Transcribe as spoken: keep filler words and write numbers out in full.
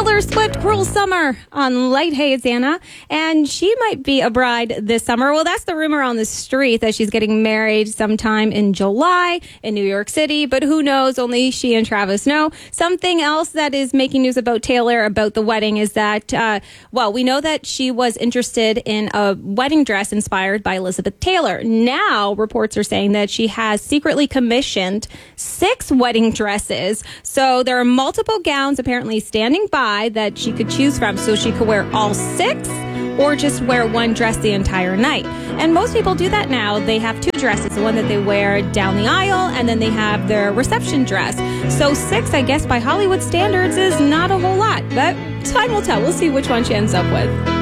Taylor Swift, Cruel Summer on Light Haze, Anna. And she might be a bride this summer. Well, that's the rumor on the street, that she's getting married sometime in July in New York City. But who knows? Only she and Travis know. Something else that is making news about Taylor, about the wedding, is that, uh, well, we know that she was interested in a wedding dress inspired by Elizabeth Taylor. Now, reports are saying that she has secretly commissioned six wedding dresses. So there are multiple gowns apparently standing by that she could choose from, so she could wear all six or just wear one dress the entire night. And most people do that now. They have two dresses, the one that they wear down the aisle, and then they have their reception dress. So six, I guess, by Hollywood standards is not a whole lot, but time will tell. We'll see which one she ends up with.